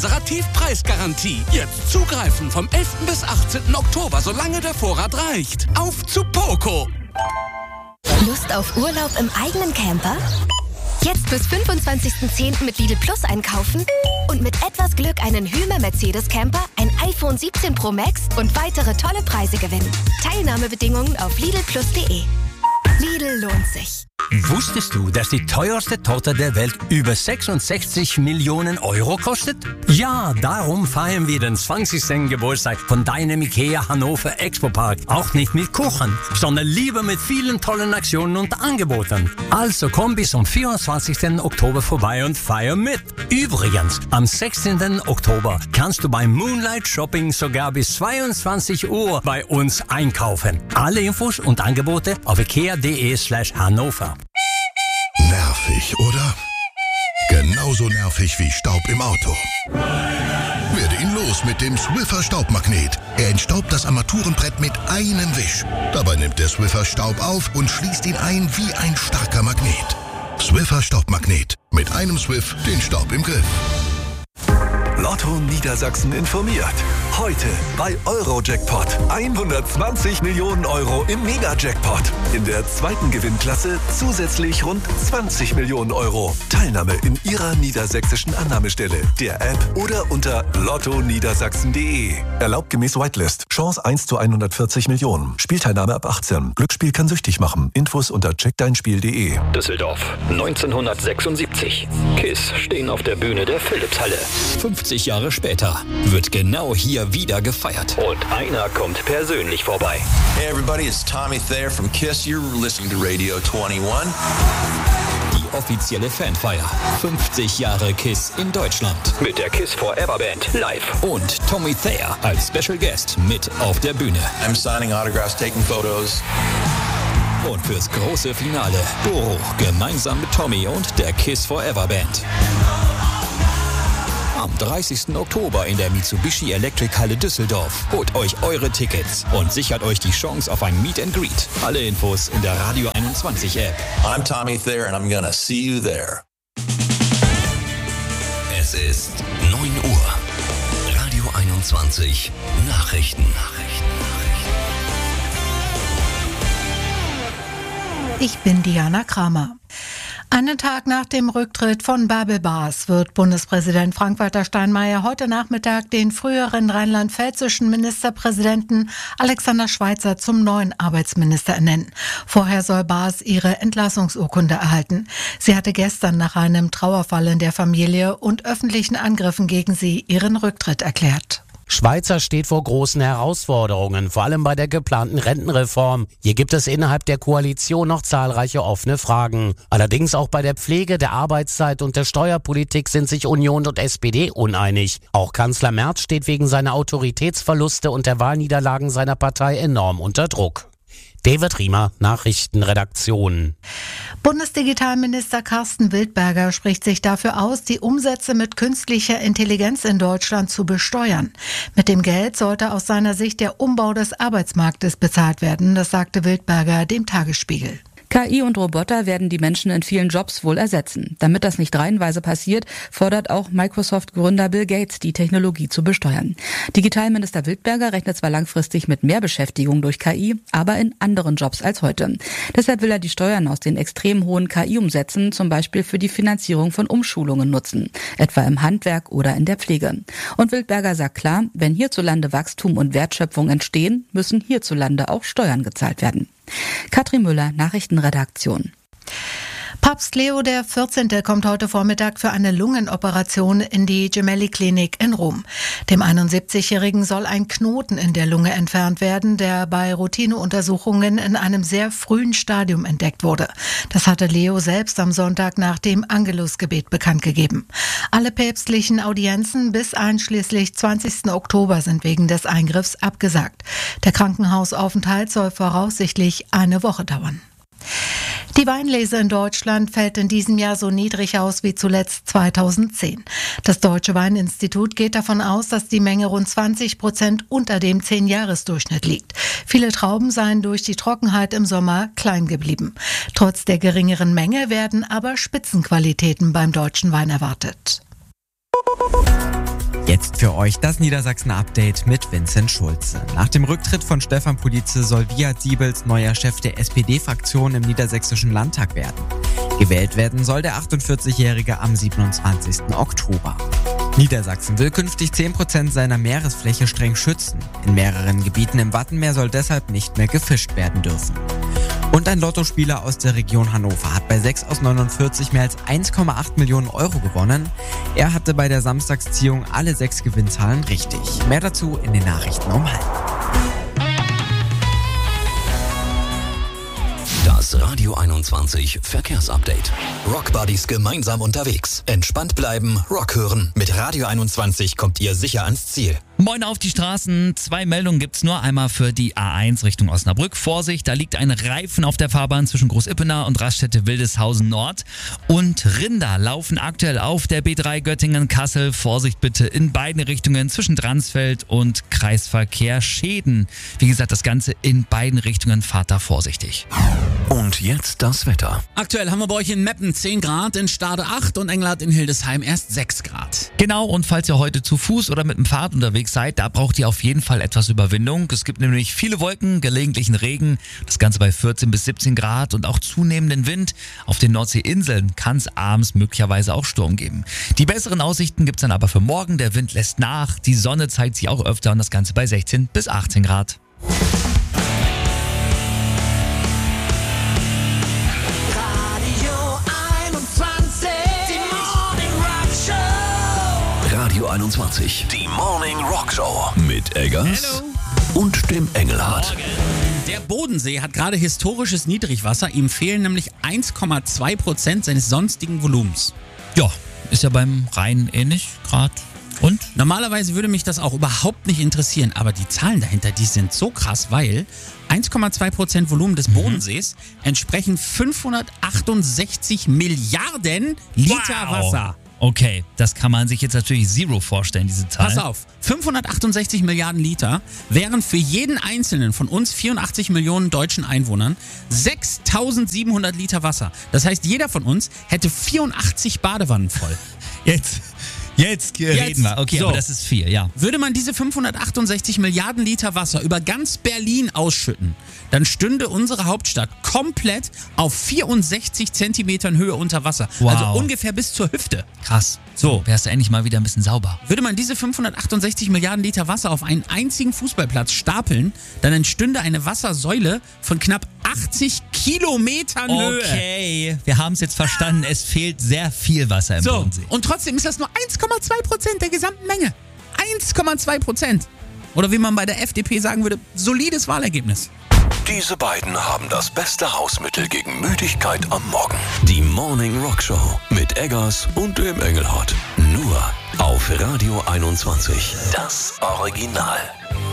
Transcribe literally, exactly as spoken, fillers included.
Tiefpreisgarantie. Jetzt zugreifen vom elften bis achtzehnten Oktober, solange der Vorrat reicht. Auf zu Poco! Lust auf Urlaub im eigenen Camper? Jetzt bis fünfundzwanzigsten zehnten mit Lidl Plus einkaufen und mit etwas Glück einen Hymer Mercedes Camper, ein iPhone siebzehn Pro Max und weitere tolle Preise gewinnen. Teilnahmebedingungen auf lidl plus punkt de. Lidl lohnt sich. Wusstest du, dass die teuerste Torte der Welt über sechsundsechzig Millionen Euro kostet? Ja, darum feiern wir den zwanzigsten Geburtstag von deinem IKEA Hannover Expo Park. Auch nicht mit Kuchen, sondern lieber mit vielen tollen Aktionen und Angeboten. Also komm bis zum vierundzwanzigsten Oktober vorbei und feier mit. Übrigens, am sechzehnten Oktober kannst du beim Moonlight Shopping sogar bis zweiundzwanzig Uhr bei uns einkaufen. Alle Infos und Angebote auf ikea.de slash Hannover. Nervig, oder? Genauso nervig wie Staub im Auto. Werde ihn los mit dem Swiffer Staubmagnet. Er entstaubt das Armaturenbrett mit einem Wisch. Dabei nimmt der Swiffer Staub auf und schließt ihn ein wie ein starker Magnet. Swiffer Staubmagnet. Mit einem Swiff den Staub im Griff. Lotto Niedersachsen informiert. Heute bei Eurojackpot. hundertzwanzig Millionen Euro im Mega-Jackpot. In der zweiten Gewinnklasse zusätzlich rund zwanzig Millionen Euro. Teilnahme in Ihrer niedersächsischen Annahmestelle, der App oder unter lotto niedersachsen punkt de. Erlaubt gemäß Whitelist. Chance eins zu hundertvierzig Millionen. Spielteilnahme ab achtzehn. Glücksspiel kann süchtig machen. Infos unter check dein spiel punkt de. Düsseldorf, neunzehnhundertsechsundsiebzig. KISS stehen auf der Bühne der Philipshalle. fünfzig Jahre später wird genau hier wieder gefeiert. Und einer kommt persönlich vorbei. Hey everybody, it's Tommy Thayer from KISS. You're listening to Radio einundzwanzig. Die offizielle Fanfeier. fünfzig Jahre KISS in Deutschland. Mit der KISS Forever Band live. Und Tommy Thayer als Special Guest mit auf der Bühne. I'm signing autographs, taking photos. Und fürs große Finale Doro gemeinsam mit Tommy und der KISS Forever Band. Am dreißigsten Oktober in der Mitsubishi Electric Halle Düsseldorf. Holt euch eure Tickets und sichert euch die Chance auf ein Meet and Greet. Alle Infos in der Radio einundzwanzig App. I'm Tommy Thayer and I'm gonna see you there. Es ist neun Uhr. Radio einundzwanzig. Nachrichten. Nachrichten. Ich bin Diana Kramer. Einen Tag nach dem Rücktritt von Bärbel Baas wird Bundespräsident Frank-Walter Steinmeier heute Nachmittag den früheren rheinland-pfälzischen Ministerpräsidenten Alexander Schweitzer zum neuen Arbeitsminister ernennen. Vorher soll Baas ihre Entlassungsurkunde erhalten. Sie hatte gestern nach einem Trauerfall in der Familie und öffentlichen Angriffen gegen sie ihren Rücktritt erklärt. Schweitzer steht vor großen Herausforderungen, vor allem bei der geplanten Rentenreform. Hier gibt es innerhalb der Koalition noch zahlreiche offene Fragen. Allerdings auch bei der Pflege, der Arbeitszeit und der Steuerpolitik sind sich Union und S P D uneinig. Auch Kanzler Merz steht wegen seiner Autoritätsverluste und der Wahlniederlagen seiner Partei enorm unter Druck. David Riemer, Nachrichtenredaktion. Bundesdigitalminister Carsten Wildberger spricht sich dafür aus, die Umsätze mit künstlicher Intelligenz in Deutschland zu besteuern. Mit dem Geld sollte aus seiner Sicht der Umbau des Arbeitsmarktes bezahlt werden, das sagte Wildberger dem Tagesspiegel. K I und Roboter werden die Menschen in vielen Jobs wohl ersetzen. Damit das nicht reihenweise passiert, fordert auch Microsoft-Gründer Bill Gates, die Technologie zu besteuern. Digitalminister Wildberger rechnet zwar langfristig mit mehr Beschäftigung durch K I, aber in anderen Jobs als heute. Deshalb will er die Steuern aus den extrem hohen K I-Umsätzen zum Beispiel für die Finanzierung von Umschulungen nutzen, etwa im Handwerk oder in der Pflege. Und Wildberger sagt klar, wenn hierzulande Wachstum und Wertschöpfung entstehen, müssen hierzulande auch Steuern gezahlt werden. Katrin Müller, Nachrichtenredaktion. Papst Leo der vierzehnte kommt heute Vormittag für eine Lungenoperation in die Gemelli-Klinik in Rom. Dem einundsiebzigjährigen soll ein Knoten in der Lunge entfernt werden, der bei Routineuntersuchungen in einem sehr frühen Stadium entdeckt wurde. Das hatte Leo selbst am Sonntag nach dem Angelusgebet bekannt gegeben. Alle päpstlichen Audienzen bis einschließlich zwanzigsten Oktober sind wegen des Eingriffs abgesagt. Der Krankenhausaufenthalt soll voraussichtlich eine Woche dauern. Die Weinlese in Deutschland fällt in diesem Jahr so niedrig aus wie zuletzt zweitausendzehn. Das Deutsche Weininstitut geht davon aus, dass die Menge rund zwanzig Prozent unter dem zehn-Jahres-Durchschnitt liegt. Viele Trauben seien durch die Trockenheit im Sommer klein geblieben. Trotz der geringeren Menge werden aber Spitzenqualitäten beim deutschen Wein erwartet. Jetzt für euch das Niedersachsen-Update mit Vincent Schulze. Nach dem Rücktritt von Stefan Police soll Wiat Siebels neuer Chef der S P D-Fraktion im Niedersächsischen Landtag werden. Gewählt werden soll der achtundvierzigjährige am siebenundzwanzigsten Oktober. Niedersachsen will künftig zehn Prozent seiner Meeresfläche streng schützen. In mehreren Gebieten im Wattenmeer soll deshalb nicht mehr gefischt werden dürfen. Und ein Lottospieler aus der Region Hannover hat bei sechs aus neunundvierzig mehr als eins Komma acht Millionen Euro gewonnen. Er hatte bei der Samstagsziehung alle sechs Gewinnzahlen richtig. Mehr dazu in den Nachrichten um halb. Das Radio einundzwanzig Verkehrsupdate. Rockbuddies gemeinsam unterwegs. Entspannt bleiben, Rock hören. Mit Radio einundzwanzig kommt ihr sicher ans Ziel. Moin auf die Straßen. Zwei Meldungen gibt's nur. Einmal für die A eins Richtung Osnabrück. Vorsicht, da liegt ein Reifen auf der Fahrbahn zwischen Großippenau und Raststätte-Wildeshausen Nord. Und Rinder laufen aktuell auf der B drei Göttingen-Kassel. Vorsicht bitte in beiden Richtungen zwischen Dransfeld und Kreisverkehr Schäden. Wie gesagt, das Ganze in beiden Richtungen. Fahrt da vorsichtig. Und jetzt das Wetter. Aktuell haben wir bei euch in Meppen zehn Grad, in Stade acht und Engelhardt in Hildesheim erst sechs Grad. Genau, und falls ihr heute zu Fuß oder mit dem Fahrrad unterwegs seid, da braucht ihr auf jeden Fall etwas Überwindung. Es gibt nämlich viele Wolken, gelegentlichen Regen, das Ganze bei vierzehn bis siebzehn Grad und auch zunehmenden Wind. Auf den Nordseeinseln kann es abends möglicherweise auch Sturm geben. Die besseren Aussichten gibt es dann aber für morgen. Der Wind lässt nach, die Sonne zeigt sich auch öfter und das Ganze bei sechzehn bis achtzehn Grad. Radio einundzwanzig, die Morning Rock Show mit Eggers Hello. Und dem Engelhardt. Der Bodensee hat gerade historisches Niedrigwasser. Ihm fehlen nämlich eins Komma zwei Prozent seines sonstigen Volumens. Ja, ist ja beim Rhein ähnlich gerade. Und? Normalerweise würde mich das auch überhaupt nicht interessieren, aber die Zahlen dahinter, die sind so krass, weil eins Komma zwei Prozent Volumen des Bodensees mhm. entsprechen fünfhundertachtundsechzig Milliarden Liter wow. Wasser. Okay, das kann man sich jetzt natürlich Zero vorstellen, diese Zahl. Pass auf, fünfhundertachtundsechzig Milliarden Liter wären für jeden einzelnen von uns vierundachtzig Millionen deutschen Einwohnern sechstausendsiebenhundert Liter Wasser. Das heißt, jeder von uns hätte vierundachtzig Badewannen voll. Jetzt... Jetzt reden Jetzt. wir. Okay, so. Aber das ist viel, ja. Würde man diese fünfhundertachtundsechzig Milliarden Liter Wasser über ganz Berlin ausschütten, dann stünde unsere Hauptstadt komplett auf vierundsechzig Zentimetern Höhe unter Wasser. Wow. Also ungefähr bis zur Hüfte. Krass. So. Wärst du endlich mal wieder ein bisschen sauber. Würde man diese fünfhundertachtundsechzig Milliarden Liter Wasser auf einen einzigen Fußballplatz stapeln, dann entstünde eine Wassersäule von knapp achtzig Kilometern Höhe. Okay, wir haben es jetzt verstanden. Es fehlt sehr viel Wasser im so. Bodensee. Und trotzdem ist das nur eins Komma zwei Prozent der gesamten Menge. eins Komma zwei Prozent. Oder wie man bei der F D P sagen würde, solides Wahlergebnis. Diese beiden haben das beste Hausmittel gegen Müdigkeit am Morgen. Die Morning Rock Show mit Eggers und dem Engelhardt. Nur auf Radio einundzwanzig. Das Original.